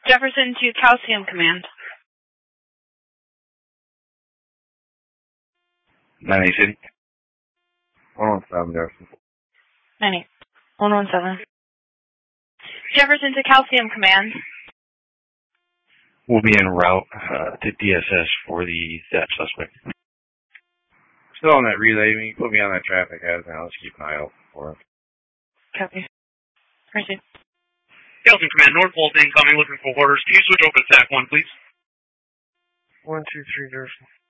Jefferson to Calcium Command. 980. 117, Jefferson. 98. 117. Jefferson to Calcium Command. We'll be en route to DSS for the theft suspect. Still on that relay. When you put me on that traffic hazard, now let's keep an eye out for it. Copy. Proceed. Calcium Command, North Pole incoming, looking for orders. Can you switch over to TAC 1, please? 123, Jefferson.